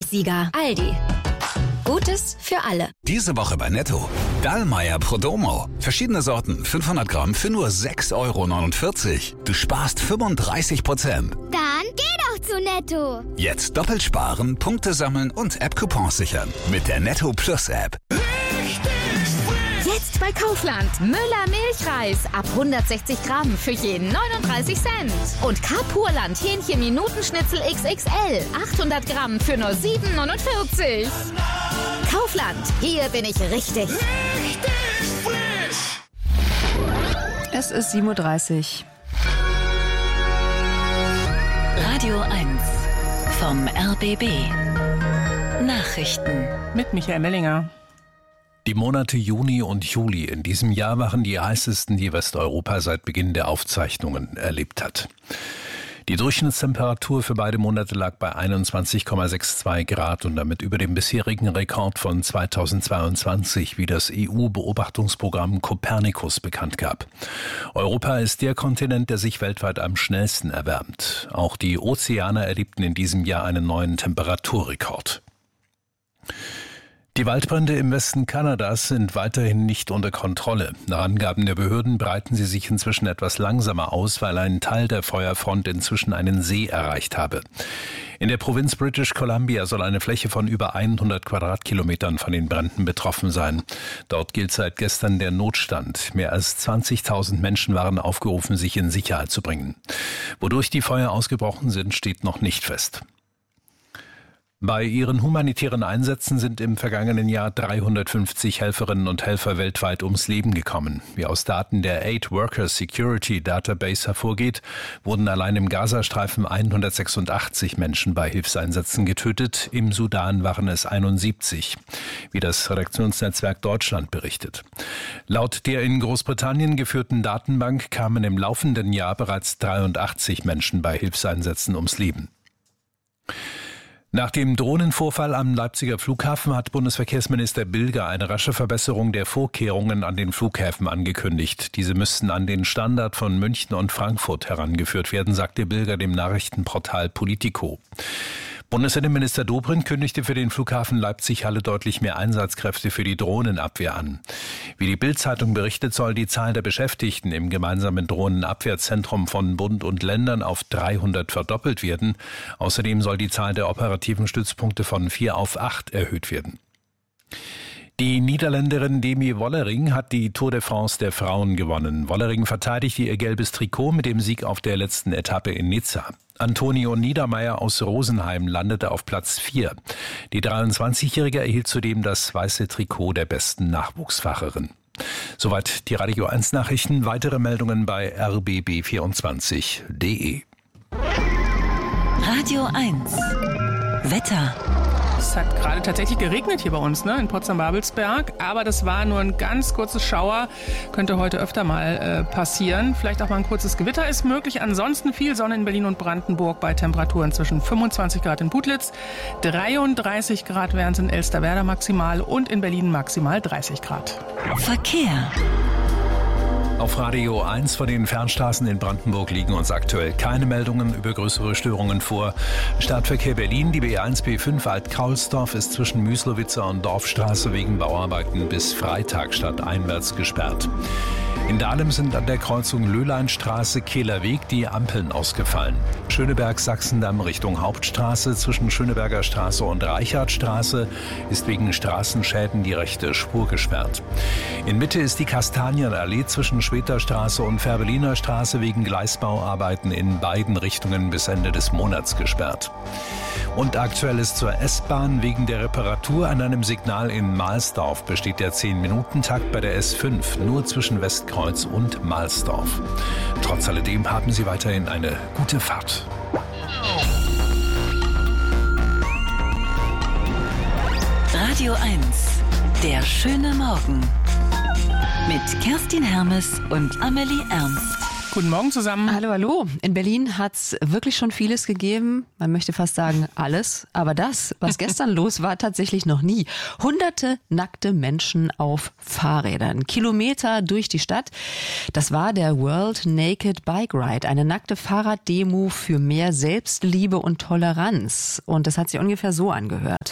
Siegessieger. Aldi. Gutes für alle. Diese Woche bei Netto. Dallmayr Prodomo. Verschiedene Sorten, 500 Gramm für nur 6,49 €. Du sparst 35%. Dann geh doch zu Netto. Jetzt doppelt sparen, Punkte sammeln und App-Coupons sichern. Mit der Netto Plus App. Jetzt bei Kaufland. Müller Milchreis ab 160 Gramm für jeden 39 Cent. Und Carpurland Hähnchen Minutenschnitzel XXL 800 Gramm für nur 7,49 €. Kaufland, hier bin ich richtig. Es ist 7:30 Uhr. Radio 1 vom RBB. Nachrichten Mit Michael Mellinger. Die Monate Juni und Juli in diesem Jahr waren die heißesten, die Westeuropa seit Beginn der Aufzeichnungen erlebt hat. Die Durchschnittstemperatur für beide Monate lag bei 21,62 Grad und damit über dem bisherigen Rekord von 2022, wie das EU-Beobachtungsprogramm Copernicus bekannt gab. Europa ist der Kontinent, der sich weltweit am schnellsten erwärmt. Auch die Ozeane erlebten in diesem Jahr einen neuen Temperaturrekord. Die Waldbrände im Westen Kanadas sind weiterhin nicht unter Kontrolle. Nach Angaben der Behörden breiten sie sich inzwischen etwas langsamer aus, weil ein Teil der Feuerfront inzwischen einen See erreicht habe. In der Provinz British Columbia soll eine Fläche von über 100 Quadratkilometern von den Bränden betroffen sein. Dort gilt seit gestern der Notstand. Mehr als 20.000 Menschen waren aufgerufen, sich in Sicherheit zu bringen. Wodurch die Feuer ausgebrochen sind, steht noch nicht fest. Bei ihren humanitären Einsätzen sind im vergangenen Jahr 350 Helferinnen und Helfer weltweit ums Leben gekommen. Wie aus Daten der Aid Worker Security Database hervorgeht, wurden allein im Gazastreifen 186 Menschen bei Hilfseinsätzen getötet. Im Sudan waren es 71, wie das Redaktionsnetzwerk Deutschland berichtet. Laut der in Großbritannien geführten Datenbank kamen im laufenden Jahr bereits 83 Menschen bei Hilfseinsätzen ums Leben. Nach dem Drohnenvorfall am Leipziger Flughafen hat Bundesverkehrsminister Bilger eine rasche Verbesserung der Vorkehrungen an den Flughäfen angekündigt. Diese müssten an den Standard von München und Frankfurt herangeführt werden, sagte Bilger dem Nachrichtenportal Politico. Bundesinnenminister Dobrindt kündigte für den Flughafen Leipzig-Halle deutlich mehr Einsatzkräfte für die Drohnenabwehr an. Wie die Bild-Zeitung berichtet, soll die Zahl der Beschäftigten im gemeinsamen Drohnenabwehrzentrum von Bund und Ländern auf 300 verdoppelt werden. Außerdem soll die Zahl der operativen Stützpunkte von 4 auf 8 erhöht werden. Die Niederländerin Demi Wollering hat die Tour de France der Frauen gewonnen. Wollering verteidigte ihr gelbes Trikot mit dem Sieg auf der letzten Etappe in Nizza. Antonio Niedermeyer aus Rosenheim landete auf Platz 4. Die 23-Jährige erhielt zudem das weiße Trikot der besten Nachwuchsfahrerin. Soweit die Radio 1 Nachrichten. Weitere Meldungen bei rbb24.de. Radio 1 Wetter. Es hat gerade tatsächlich geregnet hier bei uns, in Potsdam-Babelsberg. Aber das war nur ein ganz kurzes Schauer. Könnte heute öfter mal passieren. Vielleicht auch mal ein kurzes Gewitter ist möglich. Ansonsten viel Sonne in Berlin und Brandenburg bei Temperaturen zwischen 25 Grad in Putlitz, 33 Grad wären es in Elsterwerda maximal und in Berlin maximal 30 Grad. Verkehr. Auf Radio 1 von den Fernstraßen in Brandenburg liegen uns aktuell keine Meldungen über größere Störungen vor. Stadtverkehr Berlin, die B1 B5 Alt-Kaulsdorf ist zwischen Müslowitzer und Dorfstraße wegen Bauarbeiten bis Freitag stadteinwärts gesperrt. In Dahlem sind an der Kreuzung Löhleinstraße Kehler Weg die Ampeln ausgefallen. Schöneberg-Sachsendamm Richtung Hauptstraße zwischen Schöneberger Straße und Reichardtstraße ist wegen Straßenschäden die rechte Spur gesperrt. In Mitte ist die Kastanienallee zwischen Schweterstraße und Fährberliner Straße wegen Gleisbauarbeiten in beiden Richtungen bis Ende des Monats gesperrt. Und aktuell ist zur S-Bahn wegen der Reparatur an einem Signal in Mahlsdorf besteht der 10-Minuten-Takt bei der S5 nur zwischen Westkreuz und Mahlsdorf. Trotz alledem haben Sie weiterhin eine gute Fahrt. Radio 1, der schöne Morgen. Mit Kerstin Hermes und Amelie Ernst. Guten Morgen zusammen. Hallo, hallo. In Berlin hat es wirklich schon vieles gegeben. Man möchte fast sagen alles. Aber das, was gestern los war, tatsächlich noch nie. Hunderte nackte Menschen auf Fahrrädern. Kilometer durch die Stadt. Das war der World Naked Bike Ride. Eine nackte Fahrraddemo für mehr Selbstliebe und Toleranz. Und das hat sich ungefähr so angehört.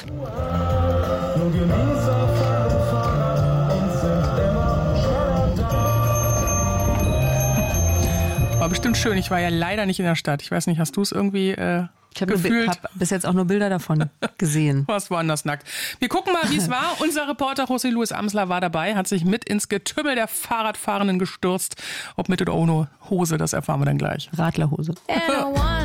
War bestimmt schön. Ich war ja leider nicht in der Stadt. Ich weiß nicht, hast du es irgendwie gefühlt? Ich habe bis jetzt auch nur Bilder davon gesehen. Was woanders nackt. Wir gucken mal, wie es war. Unser Reporter José Luis Amsler war dabei, hat sich mit ins Getümmel der Fahrradfahrenden gestürzt. Ob mit oder ohne Hose, das erfahren wir dann gleich. Radlerhose.